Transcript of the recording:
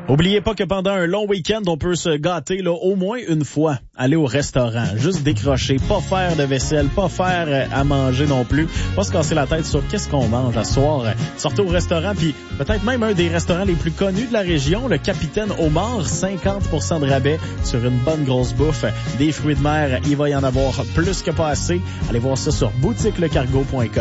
Oubliez pas que pendant un long week-end, on peut se gâter là au moins une fois. Aller au restaurant, juste décrocher, pas faire de vaisselle, pas faire à manger non plus, pas se casser la tête sur qu'est-ce qu'on mange à soir. Sortez au restaurant, puis peut-être même un des restaurants les plus connus de la région, le Capitaine Homard, 50% de rabais sur une bonne grosse bouffe. Des fruits de mer, il va y en avoir plus que pas assez. Allez voir ça sur boutiquelecargo.com.